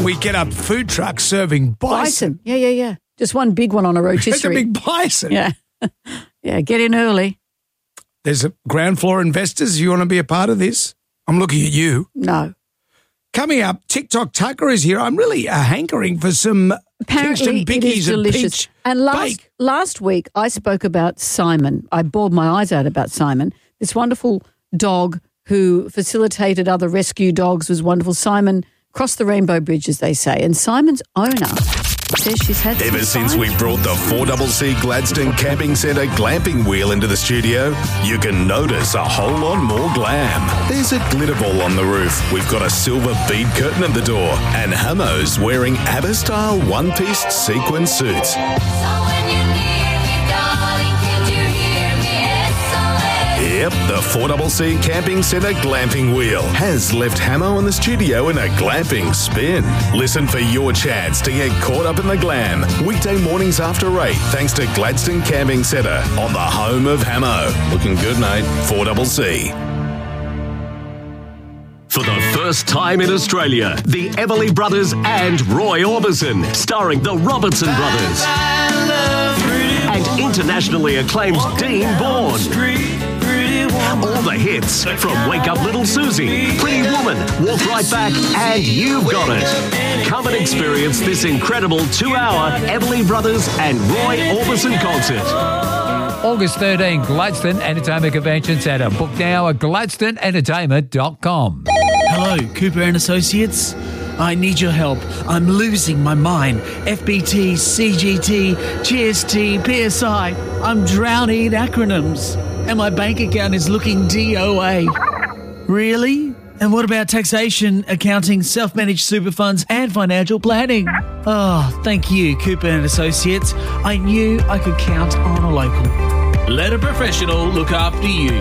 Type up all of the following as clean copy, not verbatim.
we get a food truck serving bison. Yeah. Just one big one on a rotisserie. It's a big bison. Yeah. Yeah, get in early. There's a ground floor investors. You want to be a part of this? I'm looking at you. No. Coming up, TikTok Tucker is here. I'm really hankering for some Apparently, Kingston it is Bickies and delicious. peach And bake. last week, I spoke about Simon. I bawled my eyes out about Simon, this wonderful dog who facilitated other rescue dogs, was wonderful. Simon crossed the rainbow bridge, as they say. And Simon's owner says she's had Ever since we brought the 4CC Gladstone Camping Centre glamping wheel into the studio, you can notice a whole lot more glam. There's a glitter ball on the roof. We've got a silver bead curtain at the door. And Hamo's wearing ABBA-style one-piece sequin suits. Yep, the 4CC Camping Centre glamping wheel has left Hamo in the studio in a glamping spin. Listen for your chance to get caught up in the glam. Weekday mornings after 8, thanks to Gladstone Camping Centre on the home of Hamo. Looking good, mate. 4CC. For the first time in Australia, the Everly Brothers and Roy Orbison, starring the Robertson Brothers. And internationally acclaimed Dean Bourne. All the hits from Wake Up Little Susie, Pretty Woman, Walk Right Back, and You've Got It. Come and experience this incredible 2-hour Everly Brothers and Roy Orbison concert. August 13, Gladstone Entertainment Convention Centre. Book now at gladstoneentertainment.com. Hello, Cooper and Associates. I need your help. I'm losing my mind. FBT, CGT, GST, PSI. I'm drowning in acronyms. And my bank account is looking DOA. Really? And what about taxation, accounting, self-managed super funds, and financial planning? Oh, thank you, Cooper and Associates. I knew I could count on a local. Let a professional look after you.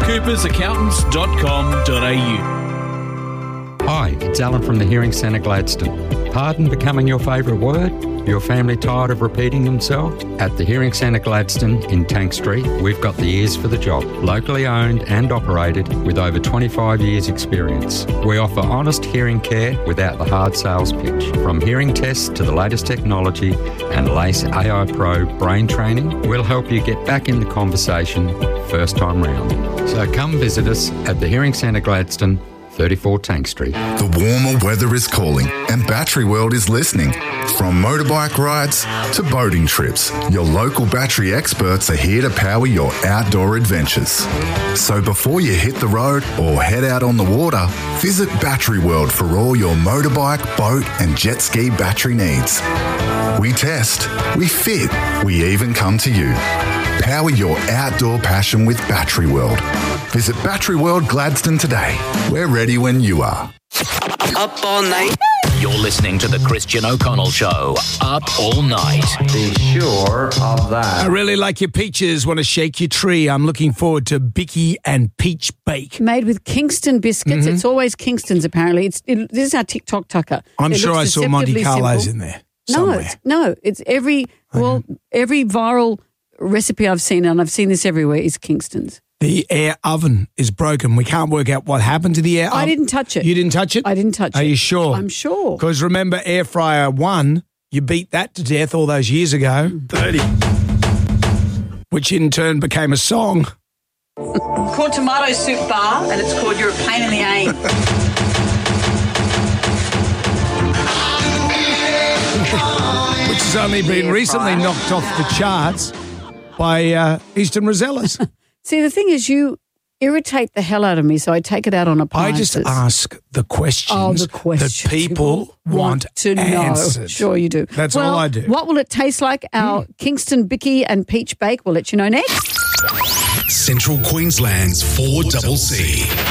coopersaccountants.com.au. Hi, it's Alan from the Hearing Centre Gladstone. Pardon becoming your favourite word? Your family tired of repeating themselves? At the Hearing Centre Gladstone in Tank Street, we've got the ears for the job. Locally owned and operated with over 25 years experience. We offer honest hearing care without the hard sales pitch. From hearing tests to the latest technology and LACE AI Pro brain training, we'll help you get back in the conversation first time round. So come visit us at the Hearing Centre Gladstone, 34 Tank Street. The warmer weather is calling and Battery World is listening. From motorbike rides to boating trips, your local battery experts are here to power your outdoor adventures. So before you hit the road or head out on the water, visit Battery World for all your motorbike, boat and jet ski battery needs. We test, we fit, we even come to you. Power your outdoor passion with Battery World. Visit Battery World Gladstone today. We're ready when you are. Up all night. You're listening to the Christian O'Connell Show. Up all night. Be sure of that. I really like your peaches. Want to shake your tree. I'm looking forward to Bicky and Peach Bake. Made with Kingston biscuits. It's always Kingston's, apparently. This is our TikTok Tucker. I'm It sure I looks saw Monte deceptively Carlo's simple. in there No, somewhere. it's every viral recipe I've seen, and I've seen this everywhere, is Kingston's. The air oven is broken. We can't work out what happened to the air oven. I didn't touch it. You didn't touch it? I didn't touch it. Are you sure? I'm sure. Because remember, Air Fryer 1, you beat that to death all those years ago. 30. Which in turn became a song. Called Tomato Soup Bar, and it's called You're a Pain in the Aim. Which has only been recently knocked off the charts by Eastern Rosellas. See, the thing is, you irritate the hell out of me, so I take it out on I appliances. just ask the questions, the questions that people want to know. answered. Sure you do. That's all I do. What will it taste like? Our Kingston Bicky and Peach Bake. We'll let you know next. Central Queensland's 4CC.